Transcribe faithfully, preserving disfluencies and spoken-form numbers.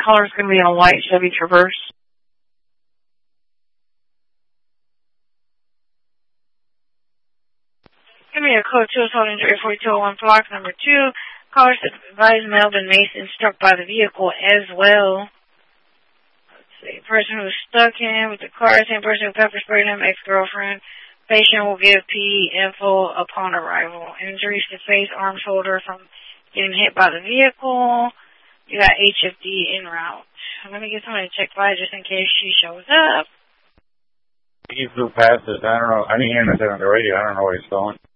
color's going to be on white Chevy Traverse. Give me a code two assault injury forty-two oh one block number two. Caller said advised Melvin Mason struck by the vehicle as well. Let's see. Person who was stuck in with the car, same person who pepper sprayed him, ex-girlfriend. Patient will give P E info upon arrival. Injuries to face, arm, shoulder from getting hit by the vehicle. You got H F D en route. I'm going to get somebody to check by just in case she shows up. He flew past us. I don't know. I didn't hear nothing on the radio. I don't know where he's going.